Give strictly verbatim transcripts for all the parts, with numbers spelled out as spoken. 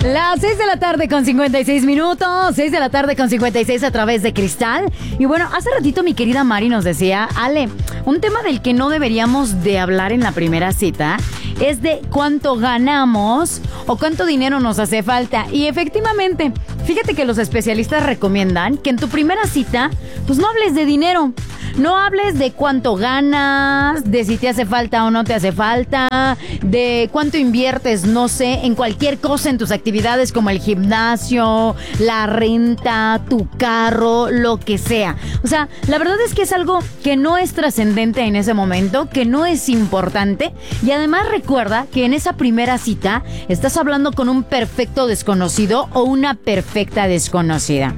Las seis de la tarde con cincuenta y seis minutos, seis de la tarde con cincuenta y seis a través de Cristal. Y bueno, hace ratito mi querida Mari nos decía, Ale, un tema del que no deberíamos de hablar en la primera cita es de cuánto ganamos o cuánto dinero nos hace falta. Y efectivamente, fíjate que los especialistas recomiendan que en tu primera cita, pues no hables de dinero. No hables de cuánto ganas, de si te hace falta o no te hace falta, de cuánto inviertes, no sé, en cualquier cosa en tus actividades como el gimnasio, la renta, tu carro, lo que sea. O sea, la verdad es que es algo que no es trascendente en ese momento, que no es importante. Y además recuerda que en esa primera cita estás hablando con un perfecto desconocido o una perfecta desconocida.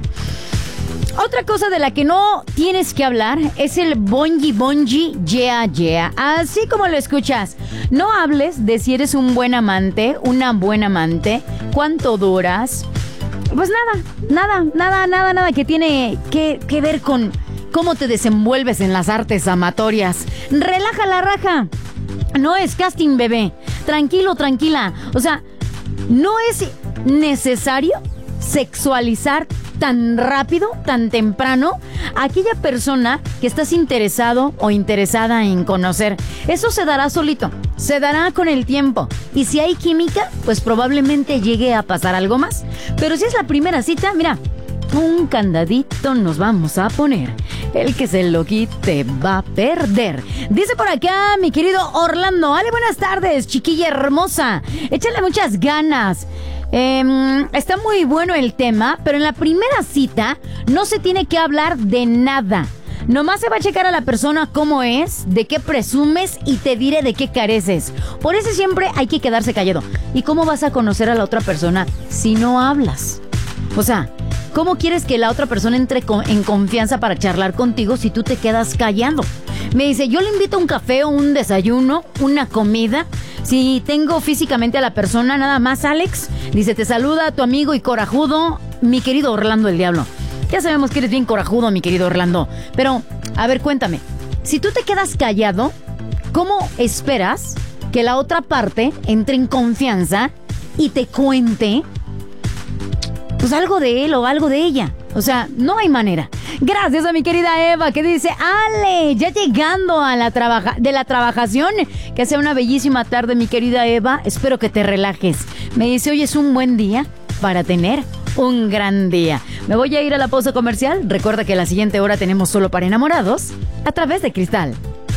Otra cosa de la que no tienes que hablar es el bonji bonji yeah yeah. Así como lo escuchas. No hables de si eres un buen amante, una buena amante, cuánto duras. Pues nada, nada, nada, nada, nada que tiene que, que ver con cómo te desenvuelves en las artes amatorias. Relaja la raja. No es casting, bebé. Tranquilo, tranquila. O sea, no es necesario sexualizar tan rápido, tan temprano a aquella persona que estás interesado o interesada en conocer. Eso se dará solito, se dará con el tiempo. Y si hay química, pues probablemente llegue a pasar algo más. Pero si es la primera cita, mira, un candadito nos vamos a poner. El que se lo quite va a perder. Dice por acá mi querido Orlando. Ale, buenas tardes, chiquilla hermosa. Échale muchas ganas. Eh, está muy bueno el tema, pero en la primera cita no se tiene que hablar de nada. Nomás se va a checar a la persona cómo es, de qué presumes y te diré de qué careces. Por eso siempre hay que quedarse callado. ¿Y cómo vas a conocer a la otra persona si no hablas? O sea, ¿cómo quieres que la otra persona entre con, en confianza para charlar contigo si tú te quedas callando? Me dice, yo le invito a un café o un desayuno, una comida. Si tengo físicamente a la persona, nada más, Alex. Dice, te saluda tu amigo y corajudo, mi querido Orlando el Diablo. Ya sabemos que eres bien corajudo, mi querido Orlando. Pero, a ver, cuéntame. Si tú te quedas callado, ¿cómo esperas que la otra parte entre en confianza y te cuente pues algo de él o algo de ella? O sea, no hay manera. Gracias a mi querida Eva que dice, Ale, ya llegando a la trabaja de la trabajación, que sea una bellísima tarde, mi querida Eva. Espero que te relajes. Me dice, hoy es un buen día para tener un gran día. Me voy a ir a la pausa comercial. Recuerda que la siguiente hora tenemos Solo para Enamorados a través de Cristal.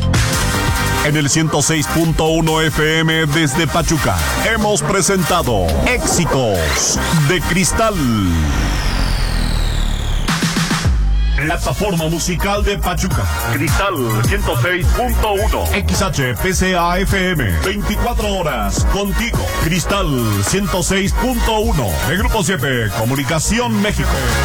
En el ciento seis punto uno F M desde Pachuca hemos presentado Éxitos de Cristal. Plataforma musical de Pachuca. Cristal ciento seis punto uno. X H P C A F M. veinticuatro horas contigo. Cristal ciento seis punto uno. El Grupo siete. Comunicación México.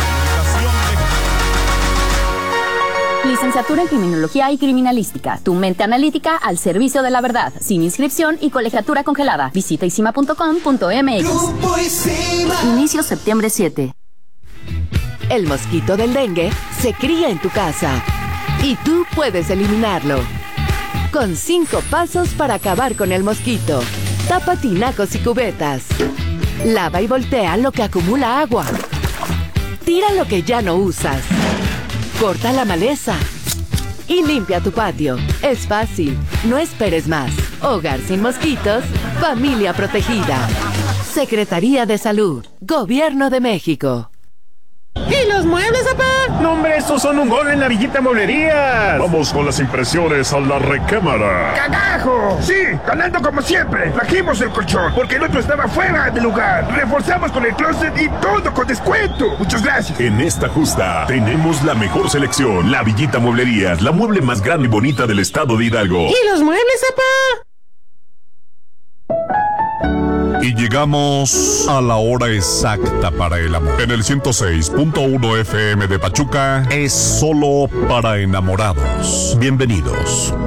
Licenciatura en Criminología y Criminalística. Tu mente analítica al servicio de la verdad. Sin inscripción y colegiatura congelada. Visita isima punto com punto m x. Inicio septiembre siete. El mosquito del dengue se cría en tu casa y tú puedes eliminarlo. Con cinco pasos para acabar con el mosquito. Tapa tinacos y cubetas. Lava y voltea lo que acumula agua. Tira lo que ya no usas. Corta la maleza. Y limpia tu patio. Es fácil. No esperes más. Hogar sin mosquitos. Familia protegida. Secretaría de Salud. Gobierno de México. ¿Y los muebles, papá? No, hombre, estos son un gol en la Villita Mueblerías. Vamos con las impresiones a la recámara. ¡Carajo! Sí, ganando como siempre. Trajimos el colchón porque el otro estaba fuera de lugar. Reforzamos con el closet y todo con descuento. Muchas gracias. En esta justa tenemos la mejor selección. La Villita Mueblerías, la mueble más grande y bonita del estado de Hidalgo. ¿Y los muebles, papá? Y llegamos a la hora exacta para el amor. En el ciento seis punto uno F M de Pachuca es Solo para Enamorados. Bienvenidos.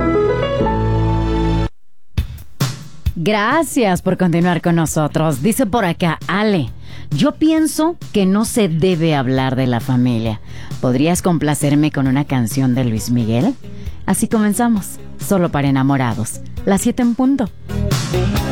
Gracias por continuar con nosotros. Dice por acá, Ale, yo pienso que no se debe hablar de la familia. ¿Podrías complacerme con una canción de Luis Miguel? Así comenzamos, Solo para Enamorados. Las siete en punto.